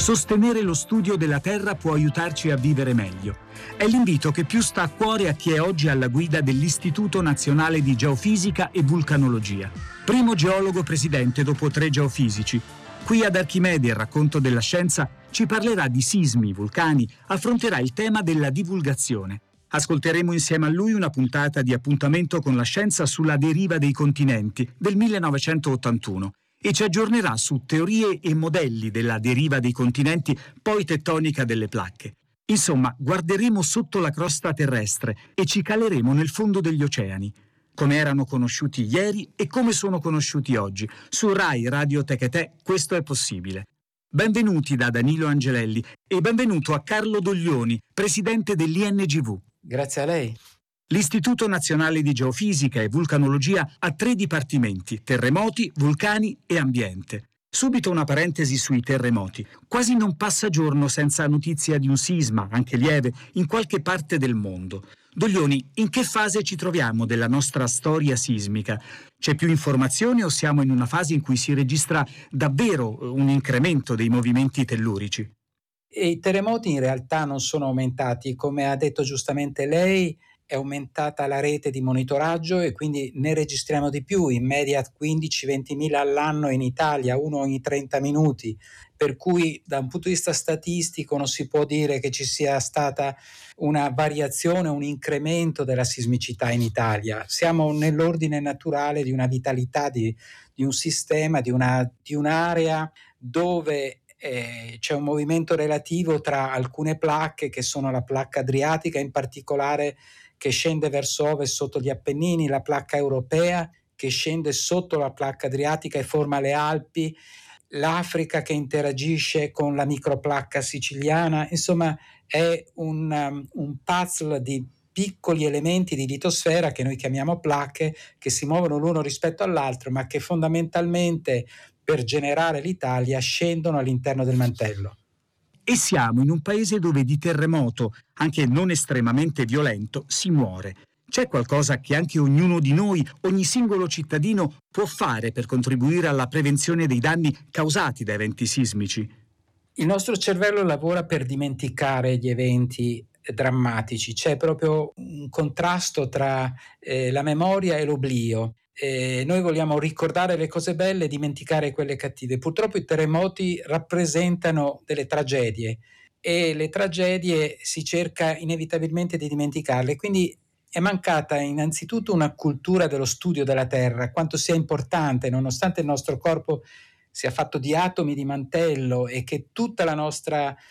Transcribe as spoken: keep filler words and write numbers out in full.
Sostenere lo studio della Terra può aiutarci a vivere meglio. È l'invito che più sta a cuore a chi è oggi alla guida dell'Istituto Nazionale di Geofisica e Vulcanologia. Primo geologo presidente dopo tre geofisici. Qui ad Archimede, il racconto della scienza, ci parlerà di sismi, vulcani, affronterà il tema della divulgazione. Ascolteremo insieme a lui una puntata di Appuntamento con la scienza sulla deriva dei continenti del millenovecentottantuno e ci aggiornerà su teorie e modelli della deriva dei continenti, poi tettonica delle placche. Insomma, guarderemo sotto la crosta terrestre e ci caleremo nel fondo degli oceani, come erano conosciuti ieri e come sono conosciuti oggi. Su Rai Radio Tecetè questo è possibile. Benvenuti da Danilo Angelelli e benvenuto a Carlo Doglioni, presidente dell'I N G V. Grazie a lei. L'Istituto Nazionale di Geofisica e Vulcanologia ha tre dipartimenti: terremoti, vulcani e ambiente. Subito una parentesi sui terremoti. Quasi non passa giorno senza notizia di un sisma, anche lieve, in qualche parte del mondo. Doglioni, in che fase ci troviamo della nostra storia sismica? C'è più informazione o siamo in una fase in cui si registra davvero un incremento dei movimenti tellurici? E i terremoti in realtà non sono aumentati, come ha detto giustamente lei. È aumentata la rete di monitoraggio e quindi ne registriamo di più, in media quindici ventimila all'anno in Italia, uno ogni trenta minuti, per cui da un punto di vista statistico non si può dire che ci sia stata una variazione, un incremento della sismicità in Italia. Siamo nell'ordine naturale di una vitalità di, di un sistema, di, una, di un'area dove eh, c'è un movimento relativo tra alcune placche, che sono la placca adriatica in particolare, che scende verso ovest sotto gli Appennini, la placca europea che scende sotto la placca adriatica e forma le Alpi, l'Africa che interagisce con la microplacca siciliana. Insomma, è un, um, un puzzle di piccoli elementi di litosfera che noi chiamiamo placche, che si muovono l'uno rispetto all'altro, ma che fondamentalmente per generare l'Italia scendono all'interno del mantello. E siamo in un paese dove di terremoto, anche non estremamente violento, si muore. C'è qualcosa che anche ognuno di noi, ogni singolo cittadino, può fare per contribuire alla prevenzione dei danni causati da eventi sismici? Il nostro cervello lavora per dimenticare gli eventi drammatici. C'è proprio un contrasto tra eh, la memoria e l'oblio. Eh, noi vogliamo ricordare le cose belle e dimenticare quelle cattive. Purtroppo i terremoti rappresentano delle tragedie e le tragedie si cerca inevitabilmente di dimenticarle, quindi è mancata innanzitutto una cultura dello studio della Terra, quanto sia importante, nonostante il nostro corpo sia fatto di atomi di mantello e che tutta la nostra